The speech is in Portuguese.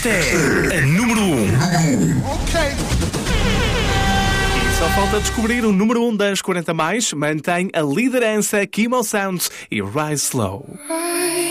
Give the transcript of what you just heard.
Esta é a número 1. E só falta descobrir o número 1 das 40 mais. Mantém a liderança Kimo Sounds e Rise Slow.